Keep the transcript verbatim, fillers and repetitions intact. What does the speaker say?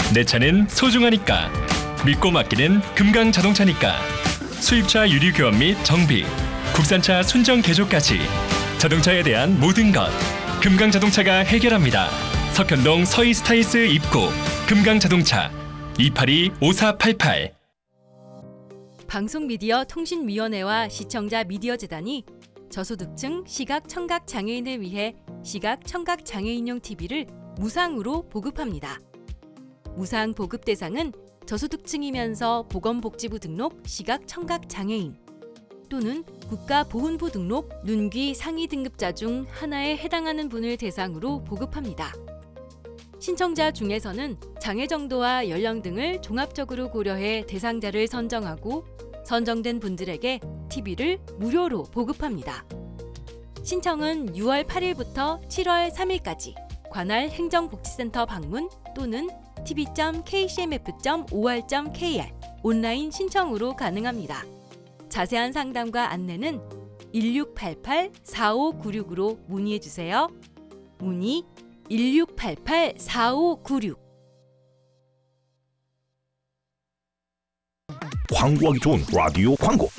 내 차는 소중하니까. 믿고 맡기는 금강자동차니까. 수입차 유류 교환 및 정비, 국산차 순정 개조까지 자동차에 대한 모든 것 금강자동차가 해결합니다. 석현동 서이스타일스 입구 금강자동차 이팔이 오사팔팔. 방송미디어통신위원회와 시청자 미디어재단이 저소득층 시각 청각 장애인을 위해 시각 청각 장애인용 티비를 무상으로 보급합니다. 무상 보급 대상은 저소득층이면서 보건복지부 등록 시각 청각 장애인 또는 국가보훈부 등록 눈귀 상위 등급자 중 하나에 해당하는 분을 대상으로 보급합니다. 신청자 중에서는 장애 정도와 연령 등을 종합적으로 고려해 대상자를 선정하고 선정된 분들에게 티비를 무료로 보급합니다. 신청은 유월 팔일부터 칠월 삼일까지 관할 행정복지센터 방문 또는 티비 점 케이씨엠에프 점 오알 점 케이알 온라인 신청으로 가능합니다. 자세한 상담과 안내는 일육팔팔 사오구육으로 문의해주세요. 문의 일육팔팔 사오구육. 광고하기 좋은 라디오 광고.